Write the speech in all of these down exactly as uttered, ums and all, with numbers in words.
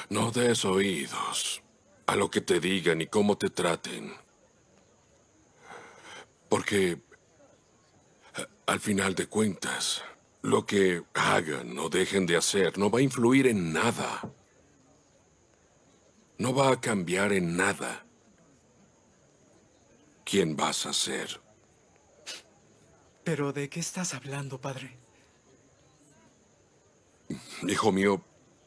No des oídos a lo que te digan y cómo te traten. Porque, al final de cuentas, lo que hagan o dejen de hacer no va a influir en nada. No va a cambiar en nada quién vas a ser. ¿Pero de qué estás hablando, padre? Hijo mío,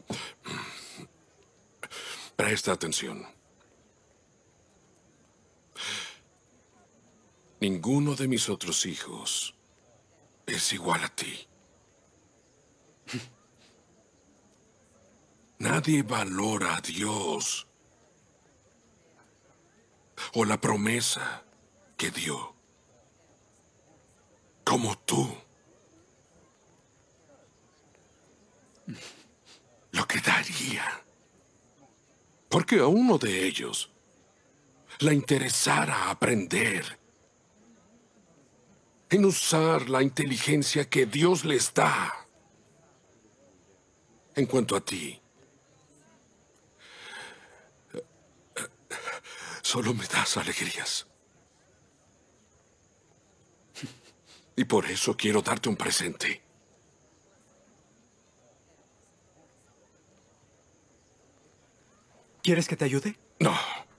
presta atención. Ninguno de mis otros hijos es igual a ti. Nadie valora a Dios o la promesa que dio como tú. Lo que daría porque a uno de ellos le interesara aprender en usar la inteligencia que Dios les da. En cuanto a ti, solo me das alegrías. Y por eso quiero darte un presente. ¿Quieres que te ayude? No,